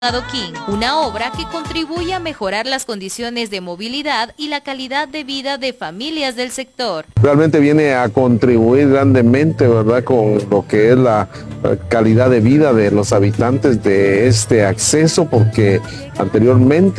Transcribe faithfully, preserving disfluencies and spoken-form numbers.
Adoquín, una obra que contribuye a mejorar las condiciones de movilidad y la calidad de vida de familias del sector. Realmente viene a contribuir grandemente, ¿verdad?, con lo que es la calidad de vida de los habitantes de este acceso, porque anteriormente